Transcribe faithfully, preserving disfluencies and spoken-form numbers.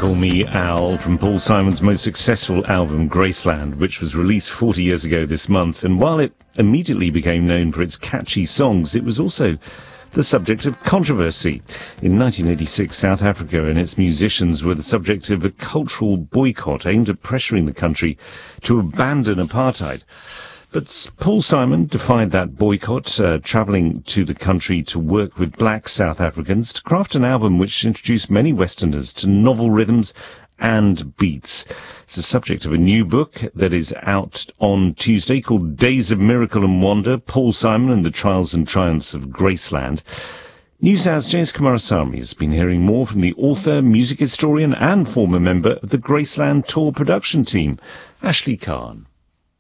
Call Me Al from Paul Simon's most successful album, Graceland, which was released forty years ago this month. And while it immediately became known for its catchy songs, it was also the subject of controversy. In nineteen eighty-six, South Africa and its musicians were the subject of a cultural boycott aimed at pressuring the country to abandon apartheid. But Paul Simon defied that boycott, uh, travelling to the country to work with black South Africans to craft an album which introduced many Westerners to novel rhythms and beats. It's the subject of a new book that is out on Tuesday called Days of Miracle and Wonder, Paul Simon and the Trials and Triumphs of Graceland. NewsHour's James Kumarasamy has been hearing more from the author, music historian and former member of the Graceland Tour production team, Ashley Kahn.